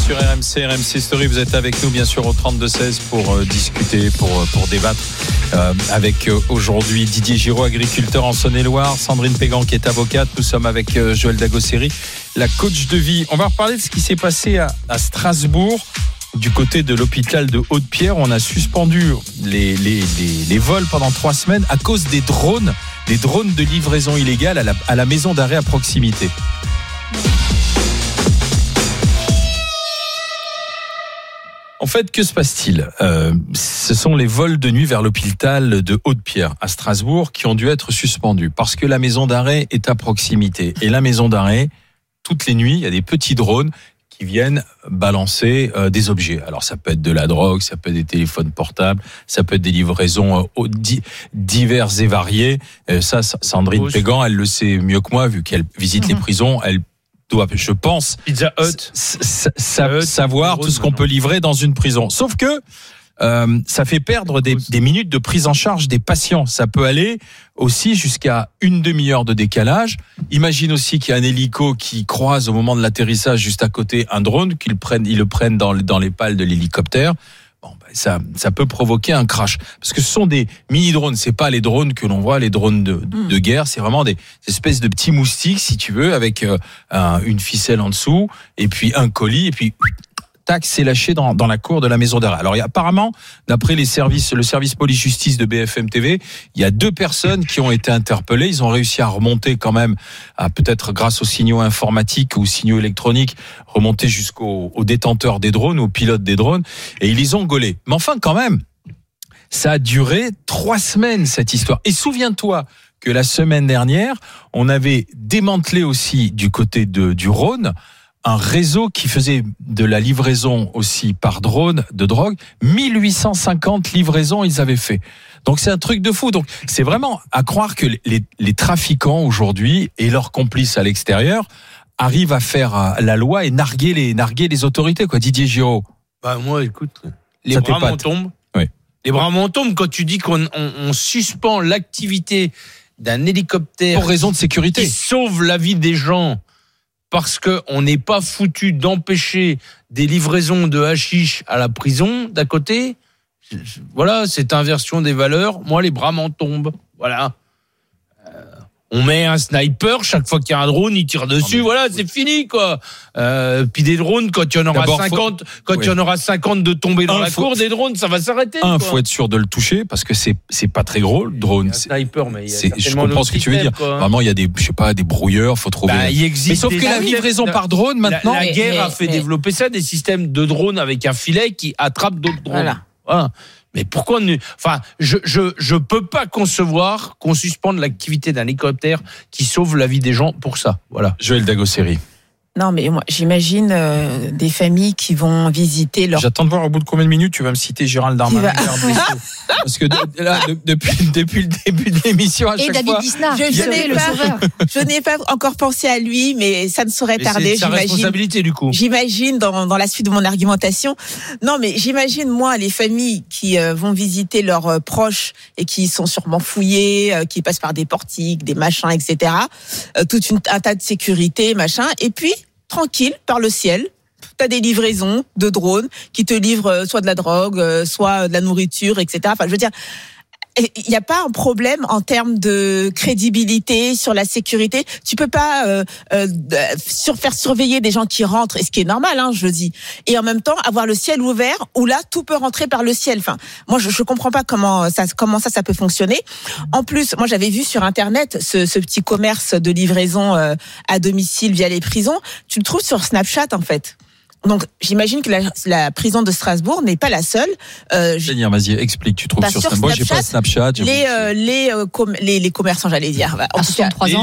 sur RMC Story. Vous êtes avec nous bien sûr au 32-16 pour discuter, pour débattre avec aujourd'hui Didier Giraud, agriculteur en Saône-et-Loire, Sandrine Pégan qui est avocate. Nous sommes avec Joël Dagosseri, la coach de vie. On va reparler de ce qui s'est passé à Strasbourg. Du côté de l'hôpital de Haute-Pierre, on a suspendu les vols pendant 3 semaines à cause des drones de livraison illégale à la maison d'arrêt à proximité. En fait, que se passe-t-il ? Ce sont les vols de nuit vers l'hôpital de Haute-Pierre à Strasbourg qui ont dû être suspendus parce que la maison d'arrêt est à proximité. Et la maison d'arrêt, toutes les nuits, il y a des petits drones qui viennent balancer des objets. Alors ça peut être de la drogue, ça peut être des téléphones portables, ça peut être des livraisons diverses et variées. Ça, Sandrine Pégan, elle le sait mieux que moi, vu qu'elle visite les prisons, elle doit, je pense, Pizza Hut, savoir tout ce qu'on peut livrer dans une prison. Sauf que ça fait perdre des minutes de prise en charge des patients. Ça peut aller aussi jusqu'à une demi-heure de décalage. Imagine aussi qu'il y a un hélico qui croise au moment de l'atterrissage juste à côté un drone, ils le prennent dans les pales de l'hélicoptère. Bon, ça peut provoquer un crash. Parce que ce sont des mini-drones. C'est pas les drones que l'on voit, les drones de guerre. C'est vraiment des espèces de petits moustiques, si tu veux, avec une ficelle en dessous, et puis un colis, et puis tac, c'est lâché dans la cour de la maison d'arrêt. Alors, apparemment, d'après le service police-justice de BFM TV, il y a 2 personnes qui ont été interpellées. Ils ont réussi à remonter quand même, peut-être grâce aux signaux informatiques ou signaux électroniques, remonter jusqu'aux détenteurs des drones, aux pilotes des drones, et ils les ont gaulés. Mais enfin, quand même, ça a duré 3 semaines, cette histoire. Et souviens-toi que la semaine dernière, on avait démantelé aussi du côté du Rhône un réseau qui faisait de la livraison aussi par drone de drogue. 1850 livraisons ils avaient fait. Donc c'est un truc de fou. Donc c'est vraiment à croire que les trafiquants aujourd'hui et leurs complices à l'extérieur arrivent à faire la loi et narguer les autorités, quoi. Didier Giraud. Bah moi, écoute, les bras m'en tombent. Oui. Les bras m'en tombent quand tu dis qu'on suspend l'activité d'un hélicoptère pour raison de sécurité qui sauve la vie des gens. Parce qu'on n'est pas foutu d'empêcher des livraisons de hashish à la prison d'à côté. Voilà, cette inversion des valeurs. Moi, les bras m'en tombent. Voilà. On met un sniper, chaque fois qu'il y a un drone, il tire dessus. Voilà, c'est fini, quoi. Puis des drones, quand il y en aura 50, il y en aura 50 de tomber dans la cour, des drones, ça va s'arrêter. Faut être sûr de le toucher, parce que c'est pas très gros, le drone. Sniper, mais je comprends ce que tu veux dire. Quoi. Vraiment, il y a des brouilleurs, faut trouver. Mais sauf que la livraison par drone, maintenant. La guerre a fait développer ça, des systèmes de drones avec un filet qui attrape d'autres drones. Voilà. Mais pourquoi je peux pas concevoir qu'on suspende l'activité d'un hélicoptère qui sauve la vie des gens pour ça. Voilà. Joël Dagosseri. Non, mais moi, j'imagine des familles qui vont visiter leur... J'attends de voir au bout de combien de minutes tu vas me citer Gérald Darmanin. Parce que là, depuis le début de l'émission, à chaque fois... Je n'ai pas encore pensé à lui, mais ça ne saurait tarder, c'est sa responsabilité, du coup. J'imagine, dans la suite de mon argumentation. Non, mais j'imagine, moi, les familles qui vont visiter leurs proches et qui sont sûrement fouillés, qui passent par des portiques, des machins, etc. Tout un tas de sécurité, machin. Et puis, tranquille, par le ciel, t'as des livraisons de drones qui te livrent soit de la drogue, soit de la nourriture, etc. Enfin, je veux dire, il n'y a pas un problème en termes de crédibilité sur la sécurité. Tu peux pas faire surveiller des gens qui rentrent, et ce qui est normal, je dis, et en même temps avoir le ciel ouvert où là tout peut rentrer par le ciel. Enfin, moi je comprends pas comment ça peut fonctionner. En plus, moi j'avais vu sur internet ce petit commerce de livraison à domicile via les prisons. Tu le trouves sur Snapchat en fait. Donc, j'imagine que la prison de Strasbourg n'est pas la seule. Vas-y, explique. Tu trouves sur Snapchat. Moi, j'ai pas Snapchat. Les commerçants, j'allais dire. En tout cas,